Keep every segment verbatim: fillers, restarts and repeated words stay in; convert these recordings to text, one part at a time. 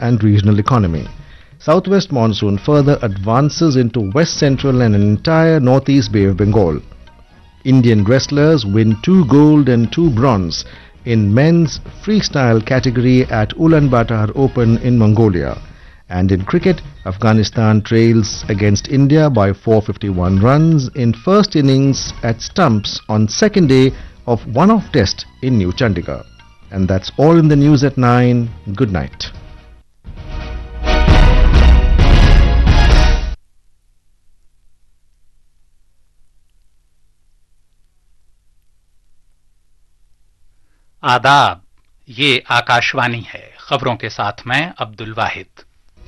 and regional economy. Southwest monsoon further advances into west central and an entire northeast Bay of Bengal. Indian wrestlers win two gold and two bronze in men's freestyle category at Ulaanbaatar Open in Mongolia. And in cricket, Afghanistan trails against India by four hundred fifty-one runs in first innings at stumps on second day of one-off test in New Chandigarh. And that's all in the news at nine. Good night. आदाब, ये आकाशवाणी है। खबरों के साथ मैं अब्दुल वाहिद।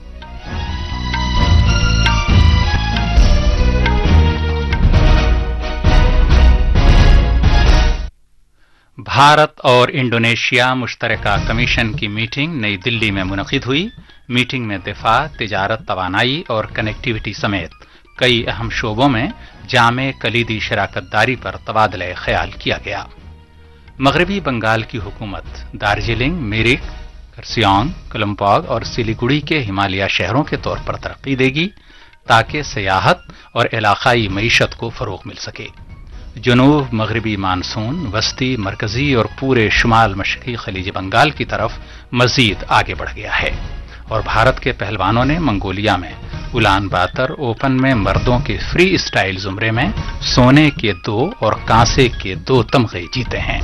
भारत और Indonesia मुश्तरका commission की meeting नई दिल्ली में मुनक़िद हुई। मीटिंग में दिफा, तिजारत, तवानाई और कनेक्टिविटी समेत कई अहम शोबों में जामे कलीदी शराकतदारी पर तबादला ख्याल किया गया। मगरबी बंगाल की हुकूमत दार्जिलिंग, मिरिक, करसियांग, कलमपाग और सिलीगुड़ी के हिमालय शहरों के तौर पर तरक्की देगी ताकि सियाहत और इलाकाई मईशत को फरोग मिल सके। जनूब मगरबी मानसून वस्ती, मरकजी और पूरे शुमाल मशरकी खलीज बंगाल की तरफ मजीद आगे बढ़ गया है और भारत के पहलवानों ने मंगोलिया में उलानबातर ओपन में मर्दों के फ्री स्टाइल जुमरे में सोने के दो और कांसे के दो तमगे जीते हैं।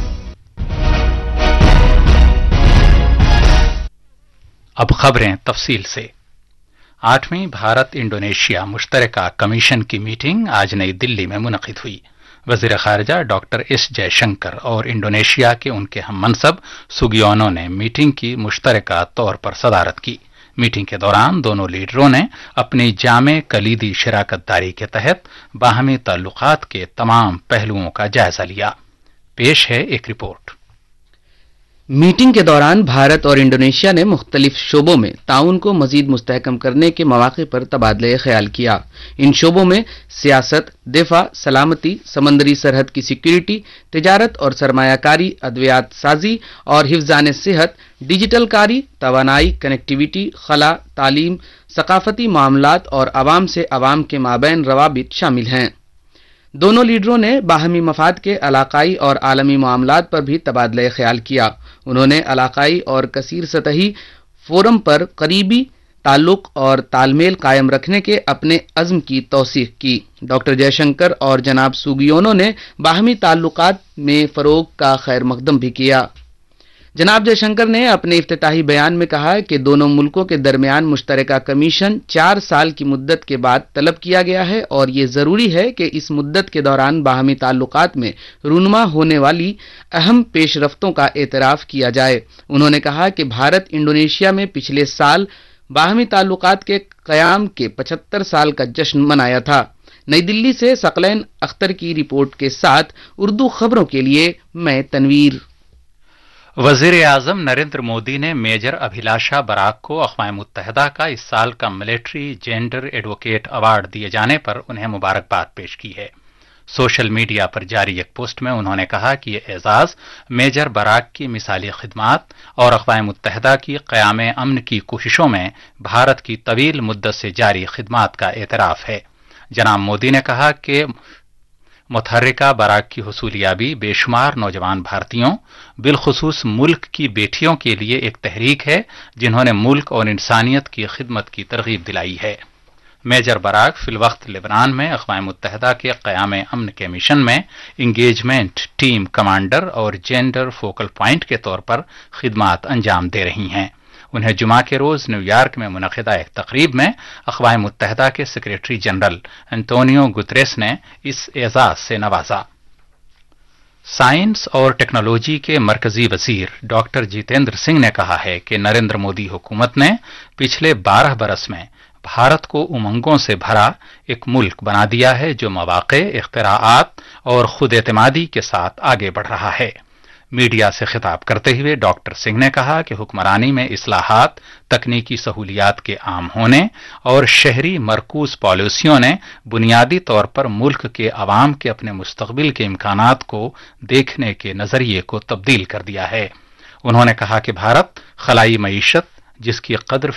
अब खबरें तफसील से। आठवीं भारत इंडोनेशिया मुश्तरका कमीशन की मीटिंग आज नई दिल्ली में मुनक़िद हुई। वज़ीर ख़ारिजा डॉक्टर एस जयशंकर और इंडोनेशिया के उनके हम मनसब सुगियोनो ने मीटिंग की मुश्तरका तौर पर सदारत की। मीटिंग के दौरान दोनों लीडरों ने अपनी जामे कलीदी शराकतदारी के तहत बाहमी ताल्लुकात के तमाम पहलुओं का जायजा लिया। पेश है एक रिपोर्ट। मीटिंग के दौरान भारत और इंडोनेशिया ने मुख्तलिफ शोबों में ताउन को मजीद मुस्तहकम करने के मौके पर तबादले ख्याल किया। इन शोबों में सियासत, दिफा, सलामती, समंदरी सरहद की सिक्योरिटी, तिजारत और सरमायाकारी, अद्वियात साजी और हिफ्जान सेहत, डिजिटल कारी, तवानाई, कनेक्टिविटी, खला, तालीम, सकाफती मामलात और अवाम से अवाम के माबैन रवाबित शामिल हैं। दोनों लीडरों ने बाहमी मफाद के इलाकाई और आलमी मामलात पर भी तबादला ख्याल किया। उन्होंने इलाकाई और कसीर सतही फोरम पर करीबी ताल्लुक और तालमेल कायम रखने के अपने अज़्म की तौसीक की। डॉक्टर जयशंकर और जनाब सुगियोनो ने बाहमी ताल्लुकात में फ़रोग का खैर मकदम भी किया। जनाब जयशंकर ने अपने इफ्तिताही बयान में कहा कि दोनों मुल्कों के दरमियान मुश्तरका कमीशन चार साल की मुद्दत के बाद तलब किया गया है और ये ज़रूरी है कि इस मुद्दत के दौरान बाहमी ताल्लुकात में रूनुमा होने वाली अहम पेशरफ्तों का एतराफ़ किया जाए। उन्होंने कहा कि भारत इंडोनेशिया में पिछले साल बाहमी ताल्लुकात के क़याम के पचहत्तर साल का जश्न मनाया था। नई दिल्ली से सकलैन अख्तर की रिपोर्ट के साथ उर्दू खबरों के लिए मैं तनवीर। वज़ीर आज़म नरेंद्र मोदी ने मेजर अभिलाषा बराक को अक़वाम मुत्तहिदा का इस साल का मिलिट्री जेंडर एडवोकेट अवार्ड दिए जाने पर उन्हें मुबारकबाद पेश की है। सोशल मीडिया पर जारी एक पोस्ट में उन्होंने कहा कि यह एजाज़ मेजर बराक की मिसाली खिदमात और अक़वाम मुत्तहिदा की क़याम अमन की कोशिशों में भारत की तवील मुद्दत से जारी खिदमात का एतराफ़ है। जनाब मोदी ने कहा कि मुतहर्रिका बराक की हुसूलियाबी बेशुमार नौजवान भारतीयों, बिलखुसूस मुल्क की बेटियों के लिए एक तहरीक है जिन्होंने मुल्क और इंसानियत की खिदमत की तरगीब दिलाई है। मेजर बराक फिलवक्त लेबनान में अक़वाम मुत्तहिदा के क़याम अमन के मिशन में इंगेजमेंट टीम कमांडर और जेंडर फोकल पॉइंट के तौर पर खिदमात अंजाम दे रही हैं। उन्हें जुमा के रोज न्यूयॉर्क में मुनक़िदा एक तकरीब में अक़वाम मुत्तहिदा के सेक्रेटरी जनरल एंटोनियो गुतरेस ने इस एजाज से नवाजा। साइंस और टेक्नोलॉजी के मरकजी वजीर डॉक्टर जितेंद्र सिंह ने कहा है कि नरेंद्र मोदी हुकूमत ने पिछले बारह बरस में भारत को उमंगों से भरा एक मुल्क बना दिया है जो मवाक़े, इख्तिराआत और खुद एतमादी के साथ आगे बढ़ रहा है। मीडिया से खिताब करते हुए डॉक्टर सिंह ने कहा कि हुक्मरानी में इस्लाहात, तकनीकी सहूलियात के आम होने और शहरी मरकूज पॉलिसियों ने बुनियादी तौर पर मुल्क के अवाम के अपने मुस्तकबिल के इम्कानात को देखने के नजरिए को तब्दील कर दिया है। उन्होंने कहा कि भारत खलाई मईशत जिसकी कदर